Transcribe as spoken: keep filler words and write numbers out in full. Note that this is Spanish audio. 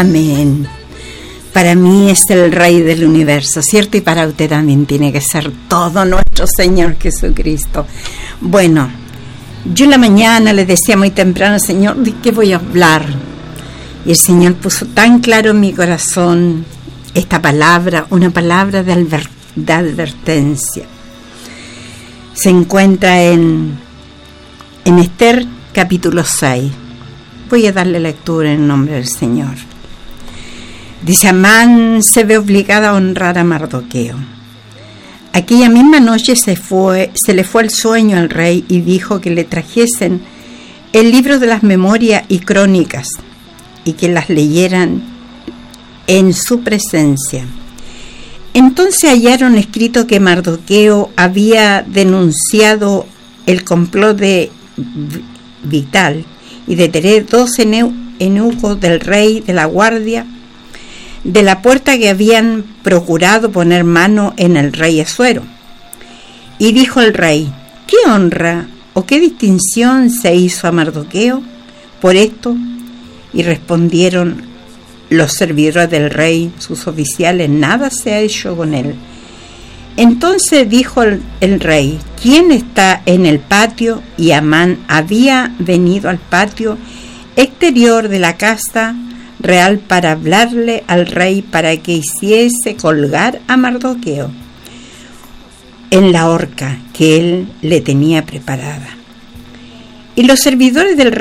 Amén. Para mí es el Rey del universo, ¿cierto? Y para usted también tiene que ser todo nuestro Señor Jesucristo. Bueno, yo en la mañana le decía muy temprano, Señor, ¿de qué voy a hablar? Y el Señor puso tan claro en mi corazón esta palabra, una palabra de, adver- de advertencia. Se encuentra en, en Esther capítulo seis. Voy a darle lectura en nombre del Señor. Dice: Amán se ve obligada a honrar a Mardoqueo. Aquella misma noche se fue, se le fue el sueño al rey y dijo que le trajesen el libro de las memorias y crónicas y que las leyeran en su presencia. Entonces hallaron escrito que Mardoqueo había denunciado el complot de Vital y de Tered, dos eunucos del rey de la guardia de la puerta, que habían procurado poner mano en el rey Asuero. Y dijo el rey: ¿qué honra o qué distinción se hizo a Mardoqueo por esto? Y respondieron los servidores del rey, sus oficiales: nada se ha hecho con él. Entonces dijo el, el rey: ¿quién está en el patio? Y Amán había venido al patio exterior de la casa real para hablarle al rey para que hiciese colgar a Mardoqueo en la horca que él le tenía preparada. Y los servidores del rey